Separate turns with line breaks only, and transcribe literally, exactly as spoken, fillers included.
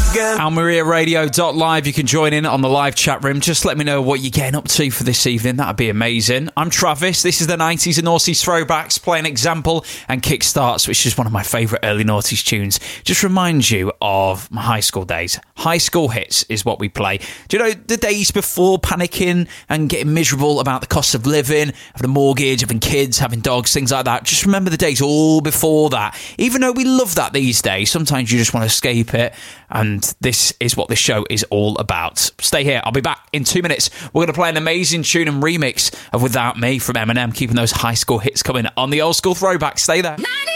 again.
Almeria Radio dot live. You can join in on the live chat room. Just let me know what you're getting up to for this evening. That'd be amazing. I'm Travis. This is the nineties and noughties throwbacks, playing Example and Kickstarts, which is one of my favourite early noughties tunes. Just reminds you of my high school days. High school hits is what we play. Do you know the days before panicking and getting miserable about the cost of living, having a mortgage, having kids, having dogs, things like that? Just remember the days all before that. Even though we love that these days, sometimes you just want to escape it. And this is what this show is all about. Stay here. I'll be back in two minutes. We're going to play an amazing tune and remix of Without Me from Eminem, keeping those high school hits coming on the old school throwback. Stay there.